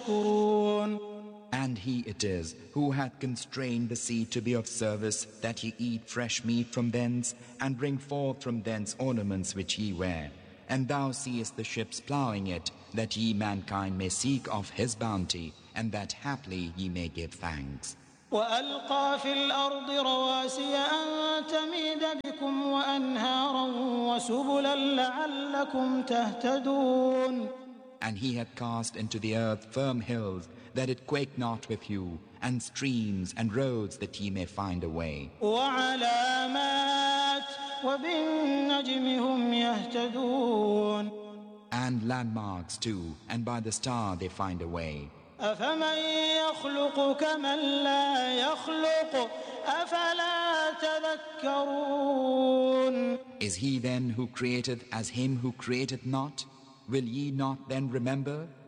تشكرون. And he it is who hath constrained the sea to be of service, that ye eat fresh meat from thence, and bring forth from thence ornaments which ye wear. And thou seest the ships ploughing it, that ye mankind may seek of his bounty, and that haply ye may give thanks. وألقى في الأرض رواسي أن تميد بكم وأنهارا وسبلا لعلكم تهتدون. And he hath cast into the earth firm hills, that it quake not with you, and streams and roads that ye may find a way. وعلامات وبالنجم هم يهتدون. And landmarks too, and by the star they find a way. أفمن يخلق كمن لا يخلق أفلا تذكرون. Is he then who createth as him who created not? Will ye not then remember?